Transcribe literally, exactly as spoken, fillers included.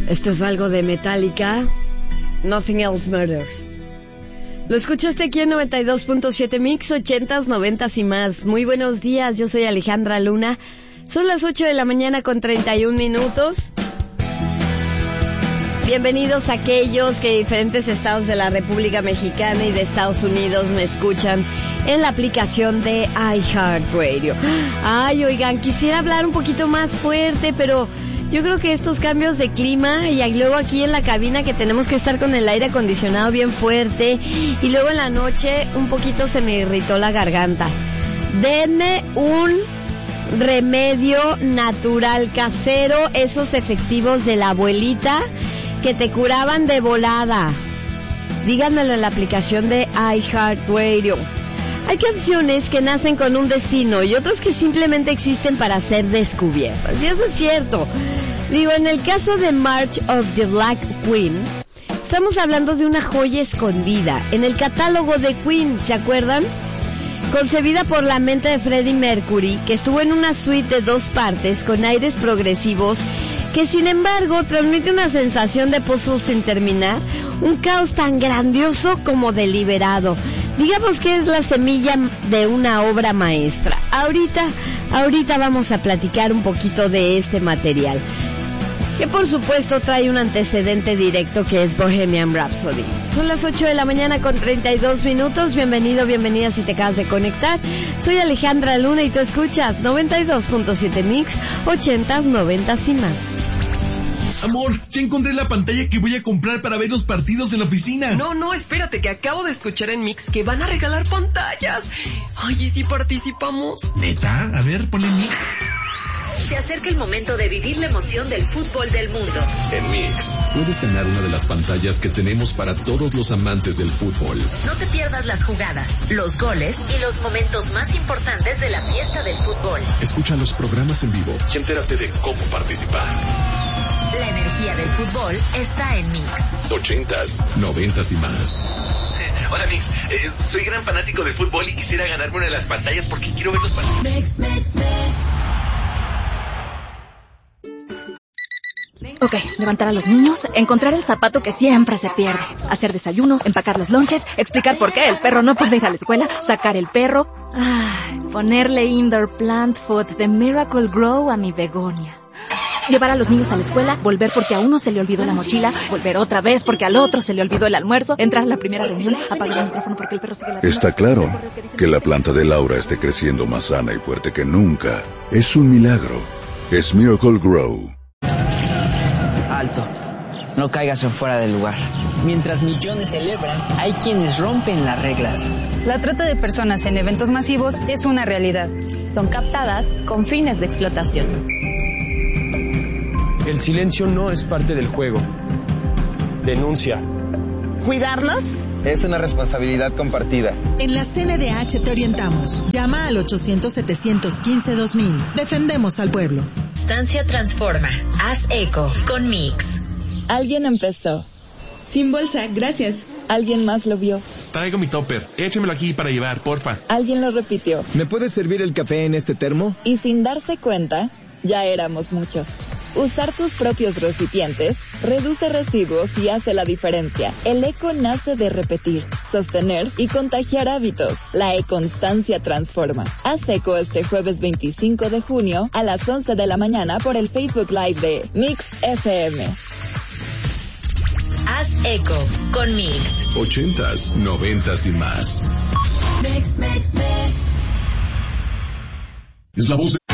Esto es algo de Metallica. Nothing Else Matters. Lo escuchaste aquí en noventa y dos punto siete Mix, ochentas, noventas y más. Muy buenos días, yo soy Alejandra Luna. Son las ocho de la mañana con treinta y un minutos. Bienvenidos a aquellos que de diferentes estados de la República Mexicana y de Estados Unidos me escuchan en la aplicación de iHeartRadio. Ay, oigan, quisiera hablar un poquito más fuerte, pero yo creo que estos cambios de clima y luego aquí en la cabina que tenemos que estar con el aire acondicionado bien fuerte y luego en la noche un poquito se me irritó la garganta. Denme un remedio natural casero, esos efectivos de la abuelita que te curaban de volada. Díganmelo en la aplicación de iHeartRadio. Hay canciones que nacen con un destino y otras que simplemente existen para ser descubiertas. Y eso es cierto. Digo, en el caso de March of the Black Queen, estamos hablando de una joya escondida en el catálogo de Queen, ¿se acuerdan? Concebida por la mente de Freddie Mercury, que estuvo en una suite de dos partes con aires progresivos, que sin embargo transmite una sensación de puzzle sin terminar, un caos tan grandioso como deliberado. Digamos que es la semilla de una obra maestra. Ahorita, ahorita vamos a platicar un poquito de este material, que por supuesto trae un antecedente directo que es Bohemian Rhapsody. Son las ocho de la mañana con treinta y dos minutos. Bienvenido, bienvenida si te acabas de conectar. Soy Alejandra Luna y tú escuchas noventa y dos punto siete Mix, ochentas, noventas y más. Amor, ya encontré la pantalla que voy a comprar para ver los partidos en la oficina. No, no, espérate, que acabo de escuchar en Mix que van a regalar pantallas. Ay, ¿y si participamos? ¿Neta? A ver, ponle Mix. Se acerca el momento de vivir la emoción del fútbol del mundo. En Mix, puedes ganar una de las pantallas que tenemos para todos los amantes del fútbol. No te pierdas las jugadas, los goles y los momentos más importantes de la fiesta del fútbol. Escucha los programas en vivo y entérate de cómo participar. La energía del fútbol está en Mix. Ochentas, noventas y más. Hola Mix, eh, soy gran fanático del fútbol y quisiera ganarme una de las pantallas porque quiero ver los partidos. Mix, Mix, Mix. Ok, levantar a los niños, encontrar el zapato que siempre se pierde, hacer desayuno, empacar los lonches, explicar por qué el perro no puede ir a la escuela, sacar el perro, ay, ponerle indoor plant food de Miracle Grow a mi begonia. Llevar a los niños a la escuela, volver porque a uno se le olvidó la mochila, volver otra vez porque al otro se le olvidó el almuerzo, entrar a la primera reunión, apagar el micrófono porque el perro sigue la... Está claro que la planta de Laura esté creciendo más sana y fuerte que nunca. Es un milagro. Es Miracle Grow. Alto, no caigas en fuera del lugar. Mientras millones celebran, hay quienes rompen las reglas. La trata de personas en eventos masivos es una realidad. Son captadas con fines de explotación. El silencio no es parte del juego. Denuncia. ¿Cuidarnos? Es una responsabilidad compartida. En la C N D H te orientamos. Llama al ochocientos, setecientos quince, dos mil. Defendemos al pueblo. Constancia transforma. Haz eco con Mix. Alguien empezó. Sin bolsa, gracias. Alguien más lo vio. Traigo mi topper. Échamelo aquí para llevar, porfa. Alguien lo repitió. ¿Me puedes servir el café en este termo? Y sin darse cuenta, ya éramos muchos. Usar tus propios recipientes reduce residuos y hace la diferencia. El eco nace de repetir, sostener y contagiar hábitos. La e-constancia transforma. Haz eco este jueves veinticinco de junio a las once de la mañana por el Facebook Live de Mix F M. Haz eco con Mix. Ochentas, noventas y más. Mix, Mix, Mix. Es la voz de